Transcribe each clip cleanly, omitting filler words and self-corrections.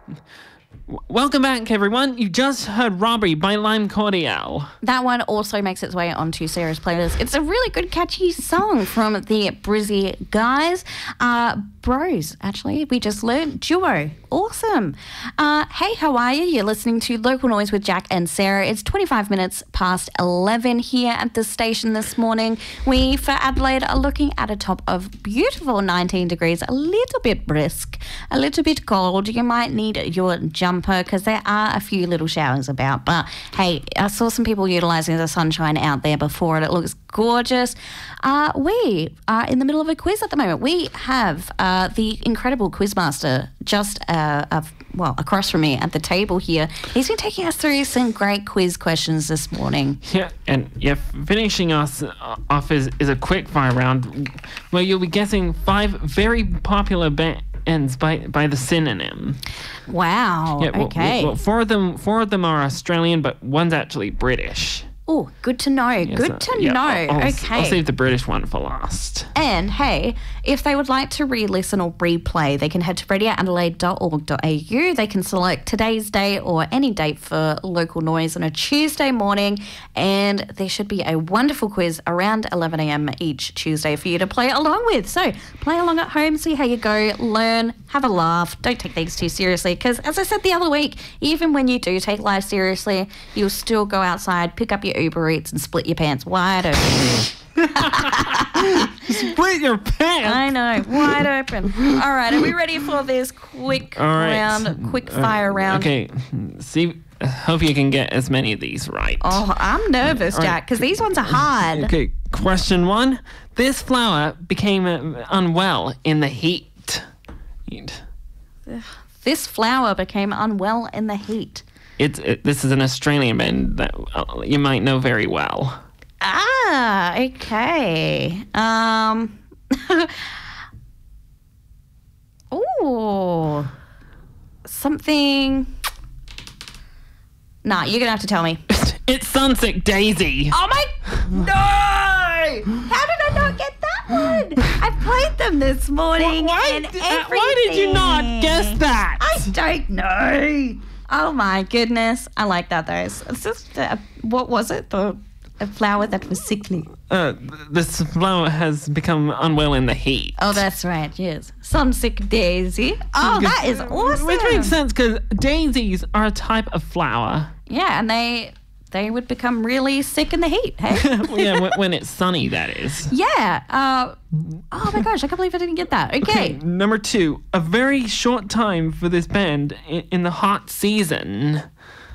Welcome back, everyone. You just heard Robbery by Lime Cordiale. That one also makes its way onto Sarah's playlist. It's a really good, catchy song from the Brizzy guys. Bros, actually. We just learned duo. Awesome. Hey, how are you? You're listening to Local Noise with Jack and Sarah. It's 25 minutes past 11 here at the station this morning. We, for Adelaide, are looking at a top of beautiful 19 degrees, a little bit brisk, a little bit cold. You might need your jumper because there are a few little showers about. But, hey, I saw some people utilising the sunshine out there before and it looks gorgeous. We are in the middle of a quiz at the moment. We have the incredible quizmaster just across from me at the table here. He's been taking us through some great quiz questions this morning. Yeah, and finishing us off is a quick fire round where you'll be guessing 5 very popular bands by the synonym. Wow. Yeah, okay. Well, 4 of them are Australian, but one's actually British. Oh, good to know. Yeah, good to know. Okay. I'll save the British one for last. And, hey, if they would like to re-listen or replay, they can head to radioadelaide.org.au. They can select today's date or any date for Local Noise on a Tuesday morning, and there should be a wonderful quiz around 11 a.m. each Tuesday for you to play along with. So play along at home, see how you go, learn, have a laugh. Don't take things too seriously because, as I said the other week, even when you do take life seriously, you'll still go outside, pick up your Uber Eats and split your pants wide open. Split your pants? I know, wide open. All right, are we ready for this quick fire round? Okay, hope you can get as many of these right. Oh, I'm nervous, Jack, because these ones are hard. Okay, question 1. This flower became unwell in the heat. This flower became unwell in the heat. This is an Australian band that you might know very well. Ah, okay. Ooh. Something. Nah, you're going to have to tell me. It's Sunset Daisy. Oh, my. No! How did I not get that one? I played them this morning. Why did you not guess that? I don't know. Oh, my goodness. I like that, though. It's just, what was it? A flower that was sickly. This flower has become unwell in the heat. Oh, that's right, yes. Sunset Daisy. Oh, that is awesome. Which makes sense because daisies are a type of flower. Yeah, and they would become really sick in the heat, hey? Yeah, when it's sunny, that is. Yeah. Oh, my gosh, I can't believe I didn't get that. Okay. Number 2, a very short time for this band in the hot season.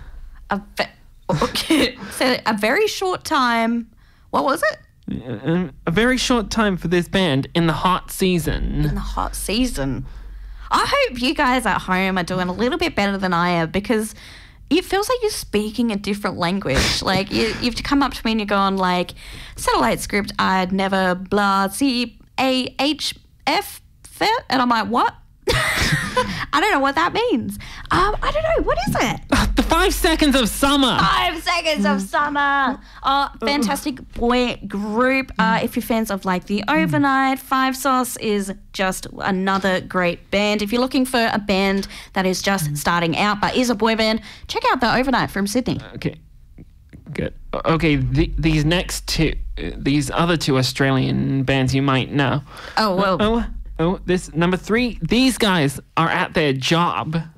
Okay. So a very short time. What was it? A very short time for this band in the hot season. In the hot season. I hope you guys at home are doing a little bit better than I am because it feels like you're speaking a different language. Like you've come up to me and you're going like, satellite script, I'd never blah, C-A-H-F, and I'm like, what? I don't know what that means. I don't know. What is it? The 5 Seconds of Summer. 5 Seconds of Summer. Fantastic boy group. If you're fans of like The Overnight, Five Sauce is just another great band. If you're looking for a band that is just starting out but is a boy band, check out The Overnight from Sydney. Okay. Good. Okay, these other 2 Australian bands you might know. Oh, well. This number 3. These guys are at their job.